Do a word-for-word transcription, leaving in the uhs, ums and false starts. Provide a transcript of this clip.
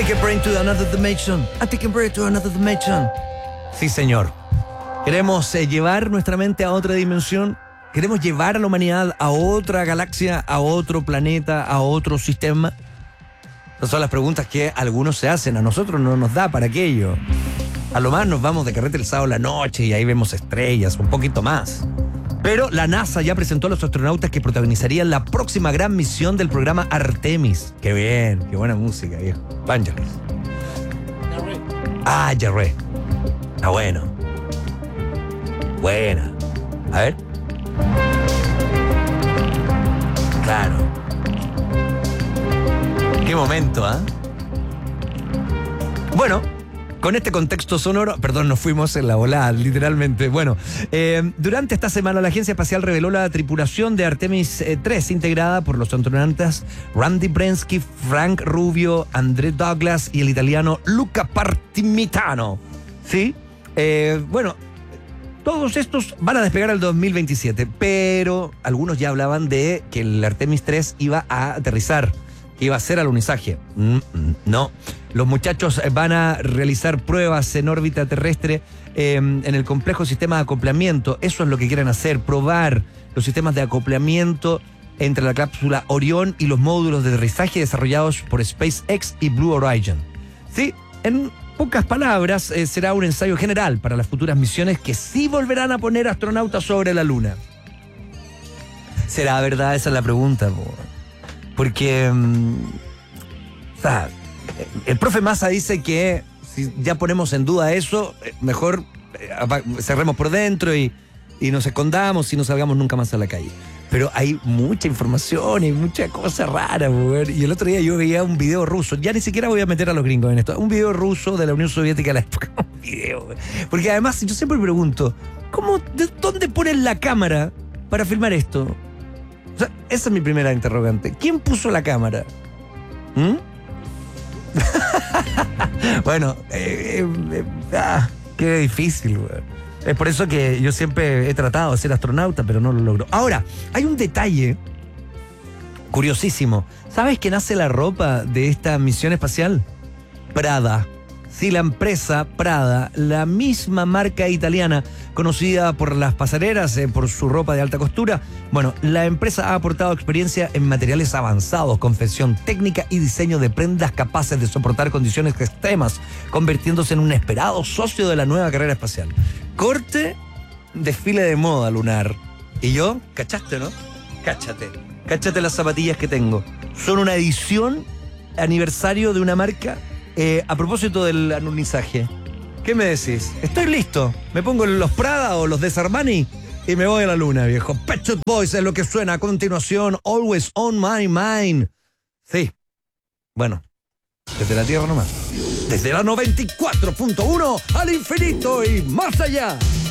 take a brain to another dimension. I take a brain to another dimension. Sí, señor. Queremos eh, llevar nuestra mente a otra dimensión. Queremos llevar a la humanidad a otra galaxia, a otro planeta, a otro sistema. Esas son las preguntas que algunos se hacen. A nosotros no nos da para aquello. A lo más nos vamos de carrete el sábado a la noche y ahí vemos estrellas, un poquito más. Pero la NASA ya presentó a los astronautas que protagonizarían la próxima gran misión del programa Artemis. Qué bien, qué buena música, viejo. Vangelis. Ah, ya re. Está bueno. Buena. A ver. Claro. Qué momento, ¿ah? ¿eh? Bueno, con este contexto sonoro, perdón, nos fuimos en la volada, literalmente. Bueno, eh, durante esta semana la Agencia Espacial reveló la tripulación de Artemis eh, tres, integrada por los astronautas Randy Brensky, Frank Rubio, André Douglas y el italiano Luca Partimitano. ¿Sí? Eh, bueno, todos estos van a despegar el dos mil veintisiete, pero algunos ya hablaban de que el Artemis tres iba a aterrizar, que iba a ser alunizaje. Mm, mm, no. Los muchachos van a realizar pruebas en órbita terrestre eh, en el complejo sistema de acoplamiento. Eso es lo que quieren hacer, probar los sistemas de acoplamiento entre la cápsula Orión y los módulos de aterrizaje desarrollados por SpaceX y Blue Origin. Sí, en pocas palabras, eh, será un ensayo general para las futuras misiones que sí volverán a poner astronautas sobre la Luna. ¿Será verdad? Esa es la pregunta, po. Porque mmm, o sea, el profe Massa dice que si ya ponemos en duda eso, mejor cerremos por dentro y, y nos escondamos y no salgamos nunca más a la calle. Pero hay mucha información y mucha cosa rara, mujer. Y el otro día yo veía un video ruso. Ya ni siquiera voy a meter a los gringos en esto. Un video ruso de la Unión Soviética a la época. Un video. Porque además yo siempre me pregunto, ¿cómo, de dónde ponen la cámara para filmar esto? O sea, esa es mi primera interrogante. ¿Quién puso la cámara? ¿Mm? Bueno, eh, eh, eh, ah, qué difícil, güey. Es por eso que yo siempre he tratado de ser astronauta, pero no lo logro. Ahora, hay un detalle curiosísimo. ¿Sabes quién hace la ropa de esta misión espacial? Prada. Sí, la empresa Prada, la misma marca italiana conocida por las pasarelas, eh, por su ropa de alta costura. Bueno, la empresa ha aportado experiencia en materiales avanzados, confección técnica y diseño de prendas capaces de soportar condiciones extremas, convirtiéndose en un esperado socio de la nueva carrera espacial. Corte, desfile de moda lunar. Y yo, ¿cachaste, no? Cáchate. Cáchate las zapatillas que tengo. Son una edición aniversario de una marca. Eh, a propósito del alunizaje, ¿qué me decís? Estoy listo. Me pongo los Prada o los de Armani y me voy a la luna, viejo. Pet Shop Boys es lo que suena a continuación. Always on my mind. Sí. Bueno, desde la Tierra nomás. Desde la noventa y cuatro punto uno al infinito y más allá.